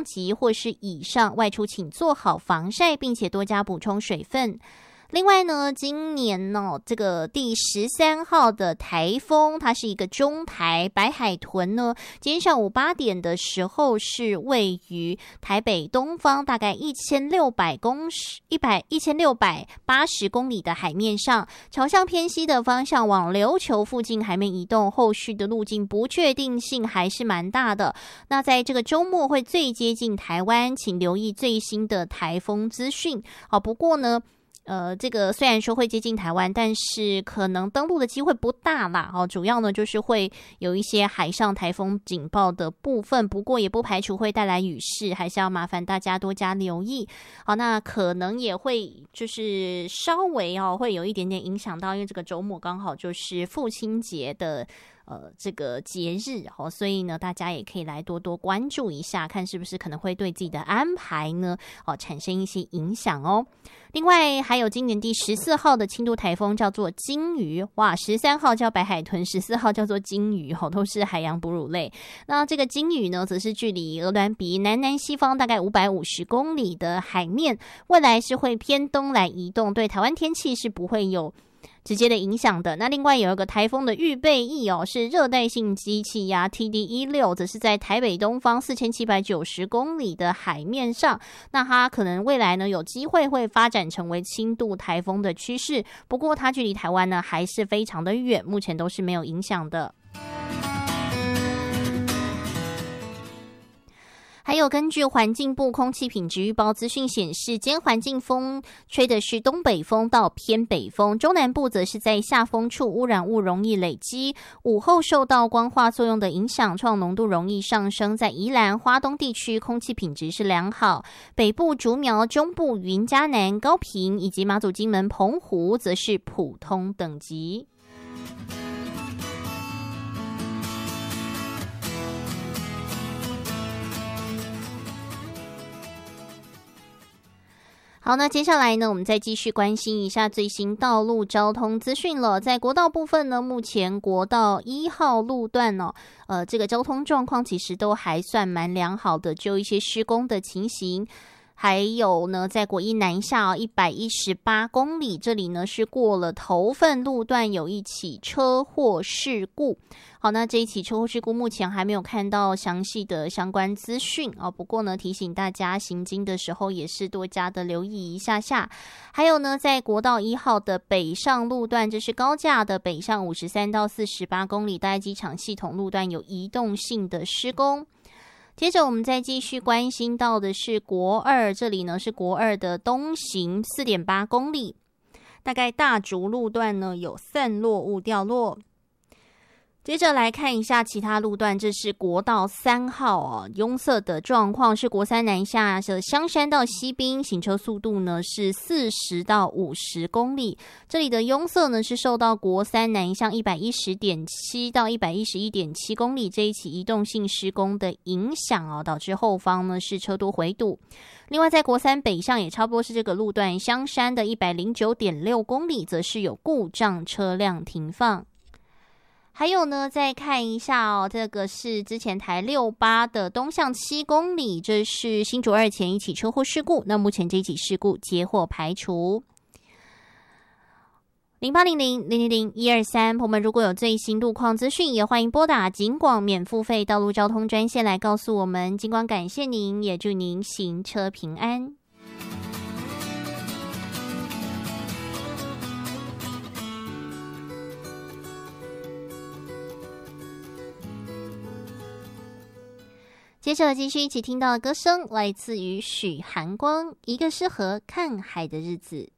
级或是以上，外出请做好防晒，并且多加补充水分。另外呢，今年呢，这个第13号的台风，它是一个中台，白海豚呢，今天上午8点的时候是位于台北东方大概1680公里的海面上，朝向偏西的方向往琉球附近海面移动，后续的路径不确定性还是蛮大的。那在这个周末会最接近台湾，请留意最新的台风资讯。不过呢，这个虽然说会接近台湾，但是可能登陆的机会不大啦。主要呢就是会有一些海上台风警报的部分，不过也不排除会带来雨势，还是要麻烦大家多加留意。好，那可能也会就是稍微会有一点点影响到，因为这个周末刚好就是父亲节的这个节日所以呢大家也可以来多多关注一下，看是不是可能会对自己的安排呢产生一些影响哦。另外还有今年第14号的轻度台风叫做鲸鱼，哇，13号叫白海豚，14号叫做鲸鱼都是海洋哺乳类。那这个鲸鱼呢则是距离鹅銮鼻南西方大概550公里的海面，未来是会偏东来移动，对台湾天气是不会有直接的影响的。那另外有一个台风的预备役是热带性低气压 TD16， 则是在台北东方4790公里的海面上，那它可能未来呢有机会会发展成为轻度台风的趋势，不过它距离台湾呢还是非常的远，目前都是没有影响的。还有根据环境部空气品质预报资讯显示，今天环境风吹的是东北风到偏北风，中南部则是在下风处，污染物容易累积，午后受到光化作用的影响，创浓度容易上升。在宜兰花东地区空气品质是良好，北部竹苗、中部云嘉南、高屏以及马祖、金门、澎湖则是普通等级。好，那接下来呢，我们再继续关心一下最新道路交通资讯了。在国道部分呢，目前国道1号路段这个交通状况其实都还算蛮良好的，就一些施工的情形。还有呢，在国一南下118公里，这里呢是过了头份路段，有一起车祸事故。好，那这一起车祸事故目前还没有看到详细的相关资讯不过呢，提醒大家行经的时候也是多加的留意一下下。还有呢，在国道1号的北上路段，这是高架的北上53到48公里，大爱机场系统路段有移动性的施工。接着我们再继续关心到的是国2，这里呢是国2的东行 4.8 公里，大概大竹路段呢有散落物掉落。接着来看一下其他路段，这是国道3号拥塞的状况，是国3南下的香山到西滨，行车速度呢是40到50公里。这里的拥塞呢是受到国3南向 110.7 到 111.7 公里这一起移动性施工的影响导致后方呢是车多回堵。另外在国3北上也差不多是这个路段，香山的 109.6 公里则是有故障车辆停放。还有呢，再看一下这个是之前台68的东向7公里，这是新竹2前一起车祸事故，那目前这一起事故接获排除。0800-000-123，朋友们如果有最新路况资讯，也欢迎拨打警广免付费道路交通专线来告诉我们。警广感谢您，也祝您行车平安。接着继续一起听到的歌声来自于许寒光，一个适合看海的日子。